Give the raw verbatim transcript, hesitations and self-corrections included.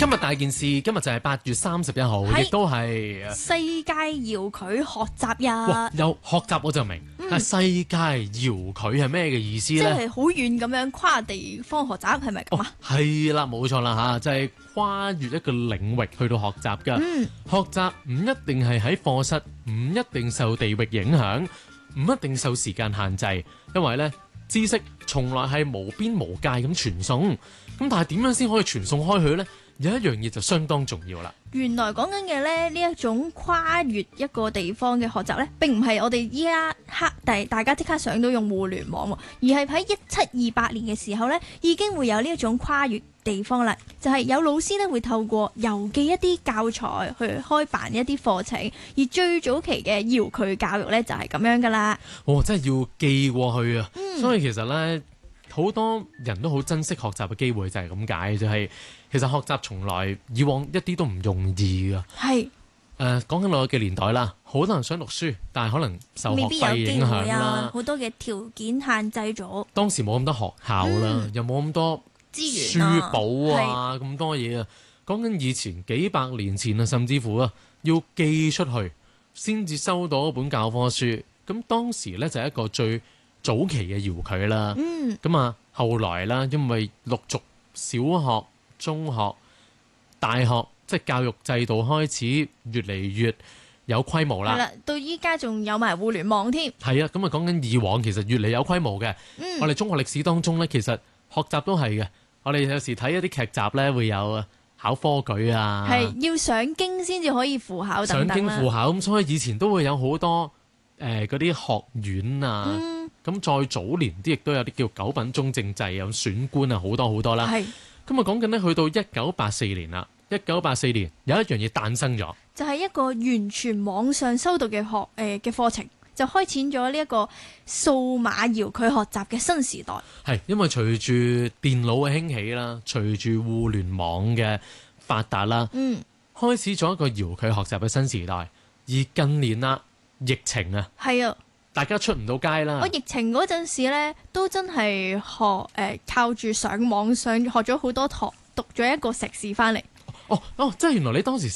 今日大件事，今日就係八月三十一號，亦都係世界遙距學習日。 哇！有學習我就明，但、嗯、世界遙距係咩嘅意思咧？ 即係好遠咁樣跨地方學習，係咪咁啊？ 係啦、哦，冇錯啦吓，就係、是、跨越一個領域去到學習噶。嗯、學習唔一定係喺課室，唔一定受地域影響，唔一定受時間限制，因為咧知識從來係無邊無界咁傳送。咁但係點樣先可以傳送開去咧？有一樣嘢就相當重要啦。 原來講緊嘅咧呢一種跨越一個地方嘅學習咧，並唔係我哋依家刻大大家即刻想到用互聯網，而係喺一七二八年嘅時候咧，已經會有呢一種跨越地方啦。就係、是、有老師咧會透過郵寄一啲教材去開辦一啲課程，而最早期嘅遙距教育咧就係咁樣噶啦。 哦，真係要寄過去啊！嗯、所以其實咧，好多人都好珍惜學習嘅機會，就係咁解，就係、是。其實學習從來以往一啲都唔容易噶，係誒、呃、講緊我嘅年代啦，好多人想讀書，但係可能受學費影響啦， 好、啊、多嘅條件限制咗。當時冇咁多學校啦，嗯、又冇咁多資源、書簿啊，咁多嘢啊。講緊以前幾百年前啊，甚至乎啊要寄出去先至收到一本教科書。咁當時咧就係一個最早期嘅遙距啦。嗯，咁啊後來啦，因為陸續小學、中學、大學，即係教育制度開始越嚟越有規模啦。係啦，到依家仲有埋互聯網添。係啊，咁啊講緊以往其實越嚟有規模嘅。嗯，我哋中學歷史當中咧，其實學習都係嘅。我哋有時睇一啲劇集咧，會有考科舉啊，係要上京先至可以赴考等等。上京赴考咁，所以以前都會有好多誒嗰啲學院啊。嗯，咁再早年啲亦都有啲叫九品中正制，有選官啊，好多好多啦。係。咁啊，講緊咧，去到一九八四年啦，一九八四年有一樣嘢誕生咗，就係一個完全網上修讀嘅學誒嘅課程，就開展咗呢一個數碼遙距學習嘅新時代。係因為隨住電腦嘅興起啦，隨住互聯網嘅發達啦，嗯，開始咗一個遙距學習嘅新時代。而近年啦，疫情啊，係啊。大家出唔到街啦！我疫情嗰陣時咧，都真係學誒、呃、靠住上網上學咗好多堂，讀咗一個碩士翻嚟。哦哦，即係原來你當時